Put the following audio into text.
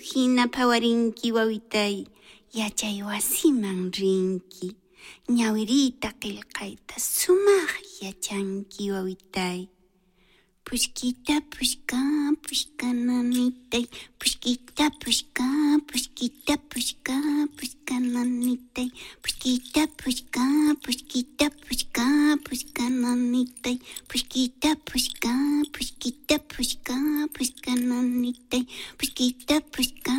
hina pawarinki wawitay, yachay wasiman rinki. Ñawirita qillqayta sumaq yachanki wawitay. Pushkita pushka, pushkananitay. Pushkita pushka, pushkita pushka, pushkananitay. Pushkita pushka, pushkita pushka, pushkananitay. Pushkita pushka, pushkita pushka, pushkananitay. Pushkita pushka,